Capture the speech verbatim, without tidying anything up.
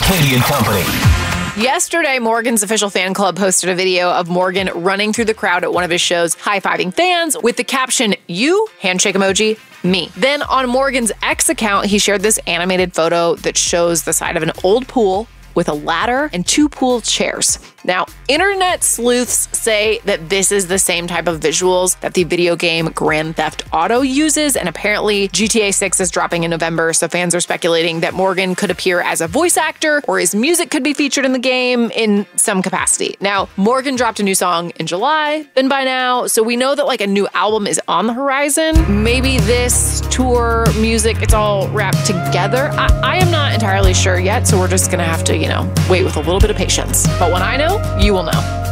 Katie and Company. Yesterday, Morgan's official fan club posted a video of Morgan running through the crowd at one of his shows, high-fiving fans with the caption, "You," handshake emoji, "me." Then on Morgan's X account, he shared this animated photo that shows the side of an old pool with a ladder and two pool chairs. Now, internet sleuths say that this is the same type of visuals that the video game Grand Theft Auto uses, and apparently G T A six is dropping in November, so fans are speculating that Morgan could appear as a voice actor or his music could be featured in the game in some capacity. Now, Morgan dropped a new song in July, been by now, so we know that like a new album is on the horizon. Maybe this tour, music, it's all wrapped together. I, I am not entirely sure yet, so we're just gonna have to, you know, wait with a little bit of patience. But when I know, you will know.